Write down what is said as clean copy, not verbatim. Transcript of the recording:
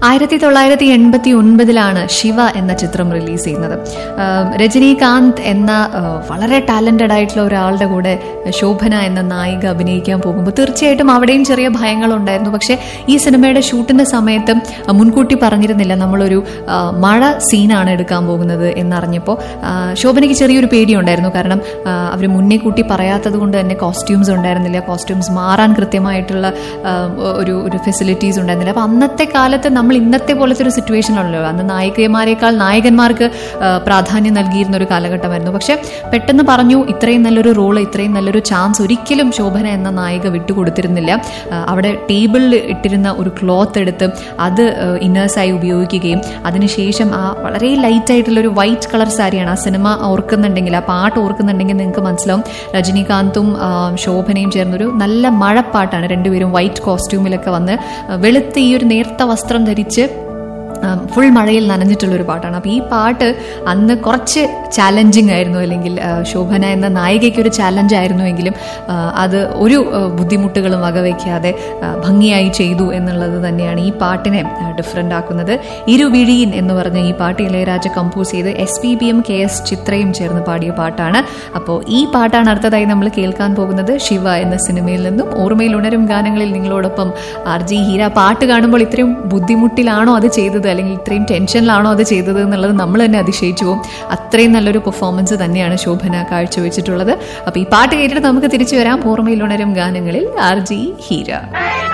1989 ശിവ എന്ന ചിത്രം റിലീസ് ചെയ്യുന്നത്. രജനീകാന്ത് എന്ന വളരെ ടാലന്റഡ് ആയിട്ടുള്ള ഒരാളുടെ കൂടെ ശോഭന എന്ന നായിക അഭിനയിക്കാൻ പോകുമ്പോൾ തീർച്ചയായിട്ടും അവിടെയും ചെറിയ ഭയങ്ങളുണ്ടായിരുന്നു. പക്ഷേ ഈ സിനിമയുടെ ഷൂട്ടിന്റെ സമയത്ത് മുൻകൂട്ടി പറഞ്ഞിരുന്നില്ല നമ്മളൊരു മഴ സീനാണ് എടുക്കാൻ പോകുന്നത് എന്നറിഞ്ഞപ്പോൾ ശോഭനയ്ക്ക് ചെറിയൊരു പേടിയുണ്ടായിരുന്നു. കാരണം അവർ മുന്നേ കൂട്ടി പറയാത്തത് കൊണ്ട് തന്നെ കോസ്റ്റ്യൂംസ് ഉണ്ടായിരുന്നില്ല, കോസ്റ്റ്യൂംസ് മാറാൻ കൃത്യമായിട്ടുള്ള ഒരു ഫെസിലിറ്റീസ് ഉണ്ടായിരുന്നില്ല. അപ്പം അന്നത്തെ കാലത്ത് നമ്മൾ ഇന്നത്തെ പോലത്തെ ഒരു സിറ്റുവേഷൻ ആണല്ലോ, അന്ന് നായികമാരെക്കാൾ നായകന്മാർക്ക് പ്രാധാന്യം നൽകിയിരുന്ന ഒരു കാലഘട്ടമായിരുന്നു. പക്ഷെ പെട്ടെന്ന് പറഞ്ഞു ഇത്രയും നല്ലൊരു റോള്, ഇത്രയും നല്ലൊരു ചാൻസ് ഒരിക്കലും ശോഭന എന്ന നായിക വിട്ടുകൊടുത്തിരുന്നില്ല. അവിടെ ടേബിളിൽ ഇട്ടിരുന്ന ഒരു ക്ലോത്ത് എടുത്ത് അത് ഇന്നേഴ്സായി ഉപയോഗിക്കുകയും അതിനുശേഷം ആ വളരെ ലൈറ്റ് ആയിട്ടുള്ള ഒരു വൈറ്റ് കളർ സാരിയാണ്. ആ സിനിമ ഓർക്കുന്നുണ്ടെങ്കിൽ, ആ പാട്ട് ഓർക്കുന്നുണ്ടെങ്കിൽ നിങ്ങൾക്ക് മനസ്സിലാവും രജനീകാന്തും ശോഭനയും ചേർന്നൊരു നല്ല മഴപ്പാട്ടാണ്. രണ്ടുപേരും വൈറ്റ് കോസ്റ്റ്യൂമിലൊക്കെ വന്ന് വെളുത്ത് ഈ ഒരു നേർത്ത വസ്ത്രം ധരിച്ച് ഫുൾ മഴയിൽ നനഞ്ഞിട്ടുള്ളൊരു പാട്ടാണ്. അപ്പോൾ ഈ പാട്ട് അന്ന് കുറച്ച് ചാലഞ്ചിങ് ആയിരുന്നു, അല്ലെങ്കിൽ ശോഭന എന്ന നായികയ്ക്ക് ഒരു ചാലഞ്ച് ആയിരുന്നുവെങ്കിലും അത് ഒരു ബുദ്ധിമുട്ടുകളും വകവയ്ക്കാതെ ഭംഗിയായി ചെയ്തു എന്നുള്ളത് തന്നെയാണ് ഈ പാട്ടിനെ ഡിഫറൻ്റ് ആക്കുന്നത്. ഇരുവിഴിയിൻ എന്ന് പറഞ്ഞ ഈ പാട്ട് ഇളയരാജ കമ്പോസ് ചെയ്ത് SPBയും KS ചിത്രയും ചേർന്ന് പാടിയ പാട്ടാണ്. അപ്പോൾ ഈ പാട്ടാണ് അടുത്തതായി നമ്മൾ കേൾക്കാൻ പോകുന്നത് ശിവ എന്ന സിനിമയിൽ നിന്നും. ഓർമ്മയിൽ ഉണരും ഗാനങ്ങളിൽ നിങ്ങളോടൊപ്പം RJ ഹീര. പാട്ട് കാണുമ്പോൾ ഇത്രയും ബുദ്ധിമുട്ടിലാണോ അത് ചെയ്തത്, അല്ലെങ്കിൽ ഇത്രയും ടെൻഷനിലാണോ അത് ചെയ്തത് എന്നുള്ളത് നമ്മൾ തന്നെ അതിശയിച്ചു പോകും. അത്രയും നല്ലൊരു പെർഫോമൻസ് തന്നെയാണ് ശോഭന കാഴ്ചവെച്ചിട്ടുള്ളത്. അപ്പോൾ ഈ പാട്ട് കേട്ടിട്ട് നമുക്ക് തിരിച്ചു വരാം. ഓർമ്മയിൽ ഉണരും ഗാനങ്ങളിൽ RJ ഹീര.